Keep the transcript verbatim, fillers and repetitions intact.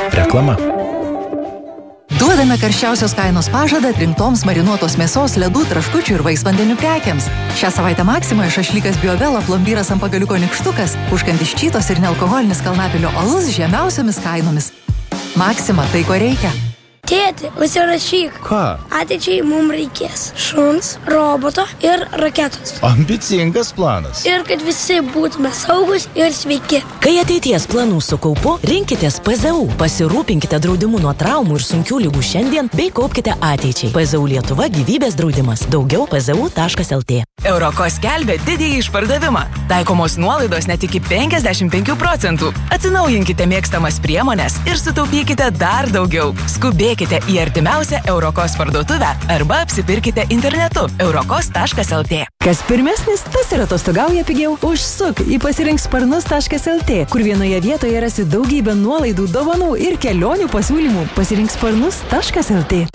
Reklama. Duodame karščiausios kainos pažadą atrinktoms marinuotos mėsos, ledų, traškučių ir vaisvandenių prekiams. Šią savaitę Maksimoje šašlykas Biovela, plombyras ant pagaliuko nykštukas, užkandis čytos ir nealkoholinis Kalnapilio alus žemiausiomis kainomis. Maksima, tai ko reikia? Tėti, užsirašyk. Ką? Ateičiai mums reikės šuns, roboto ir raketos. Ambicingas planas. Ir kad visi būtume saugus ir sveiki. Kai ateities planų su kaupu, rinkitės P Z U. Pasirūpinkite draudimu nuo traumų ir sunkių ligų šiandien, bei kaupkite ateičiai. P Z U Lietuva gyvybės draudimas. Daugiau p z u taškas l t. Euroko skelbia didįjį išpardavimą. Taikomos nuolaidos net iki penkiasdešimt penkių procentų. Atsinaujinkite mėgstamas priemones ir sutaupykite dar daugiau. Skubėkite į artimiausią Eurokos parduotuvę arba apsipirkite internetu eurokos taškas l t. Kas pirmesnis, tas ir atostogauja pigiau. Užsuk į pasirinksparnus taškas l t, kur vienoje vietoje rasi daugybę nuolaidų, dovanų ir kelionių pasiūlymų. pasirinksparnus taškas l t.